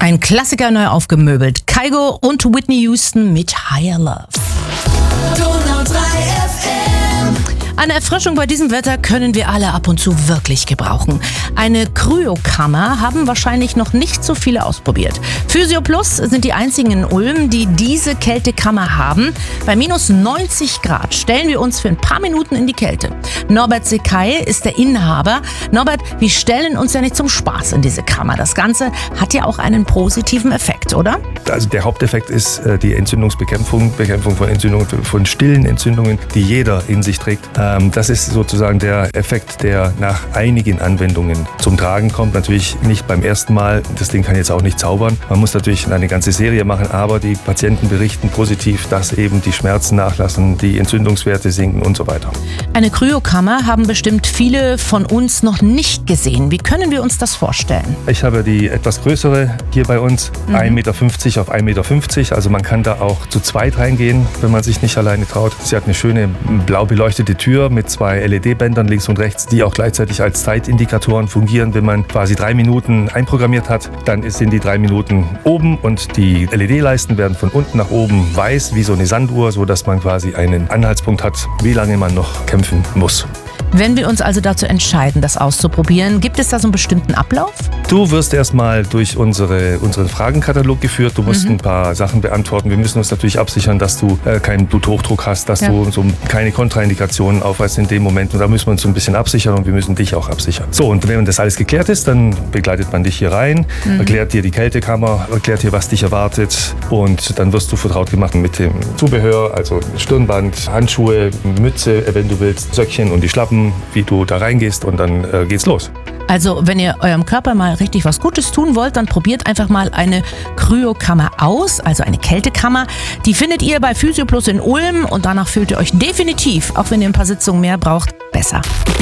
Ein Klassiker neu aufgemöbelt. Kygo und Whitney Houston mit Higher Love. Eine Erfrischung bei diesem Wetter können wir alle ab und zu wirklich gebrauchen. Eine Kryokammer haben wahrscheinlich noch nicht so viele ausprobiert. Physio Plus sind die einzigen in Ulm, die diese Kältekammer haben. Bei minus 90 Grad stellen wir uns für ein paar Minuten in die Kälte. Norbert Sekay ist der Inhaber. Norbert, wir stellen uns ja nicht zum Spaß in diese Kammer. Das Ganze hat ja auch einen positiven Effekt, oder? Also der Haupteffekt ist die Entzündungsbekämpfung, Bekämpfung von Entzündungen, von stillen Entzündungen, die jeder in sich trägt. Das ist sozusagen der Effekt, der nach einigen Anwendungen zum Tragen kommt. Natürlich nicht beim ersten Mal. Das Ding kann jetzt auch nicht zaubern. Man muss natürlich eine ganze Serie machen, aber die Patienten berichten positiv, dass eben die Schmerzen nachlassen, die Entzündungswerte sinken und so weiter. Eine Kryokammer haben bestimmt viele von uns noch nicht gesehen. Wie können wir uns das vorstellen? Ich habe die etwas größere hier bei uns, 1,50 Meter auf 1,50 Meter. Also man kann da auch zu zweit reingehen, wenn man sich nicht alleine traut. Sie hat eine schöne blau beleuchtete Tür mit 2 LED-Bändern links und rechts, die auch gleichzeitig als Zeitindikatoren fungieren. Wenn man quasi 3 Minuten einprogrammiert hat, dann sind die 3 Minuten oben und die LED-Leisten werden von unten nach oben weiß, wie so eine Sanduhr, sodass man quasi einen Anhaltspunkt hat, wie lange man noch kämpfen muss. Wenn wir uns also dazu entscheiden, das auszuprobieren, gibt es da so einen bestimmten Ablauf? Du wirst erstmal durch unseren Fragenkatalog geführt. Du musst ein paar Sachen beantworten. Wir müssen uns natürlich absichern, dass du keinen Bluthochdruck hast, dass du so keine Kontraindikationen aufweist in dem Moment. Und da müssen wir uns so ein bisschen absichern und wir müssen dich auch absichern. So, und wenn das alles geklärt ist, dann begleitet man dich hier rein, erklärt dir die Kältekammer, erklärt dir, was dich erwartet. Und dann wirst du vertraut gemacht mit dem Zubehör, also Stirnband, Handschuhe, Mütze, wenn du willst, Söckchen und die Schlappen, wie du da reingehst und dann geht's los. Also, wenn ihr eurem Körper mal richtig was Gutes tun wollt, dann probiert einfach mal eine Kryokammer aus, also eine Kältekammer. Die findet ihr bei Physio Plus in Ulm und danach fühlt ihr euch definitiv, auch wenn ihr ein paar Sitzungen mehr braucht, besser.